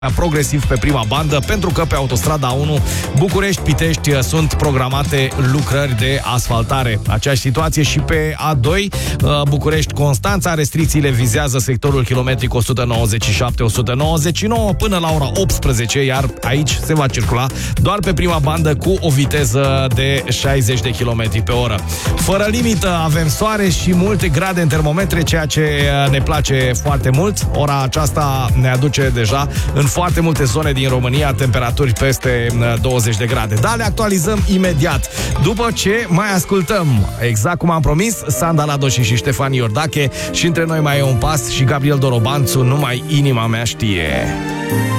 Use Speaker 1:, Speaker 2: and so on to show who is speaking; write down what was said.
Speaker 1: progresiv pe prima bandă, pentru că pe autostrada 1 București-Pitești sunt programate lucrări de asfaltare. Aceeași situație și pe A2 București-Constanța. Restricțiile vizează sectorul kilometric 197-199 până la ora 18, iar aici se va circula doar pe prima bandă cu o viteză de 60 de km pe oră. Fără limită, avem soare și multe grade în termometre, ceea ce ne place foarte mult. Ora aceasta ne aduce deja în foarte multe zone din România temperaturi peste 20 de grade. Dar le actualizăm imediat, după ce mai ascultăm, exact cum am promis, Sanda Ladoși și Ștefan Iordache, și între noi mai e un pas și Gabriel Dorobanțu, Numai inima mea știe.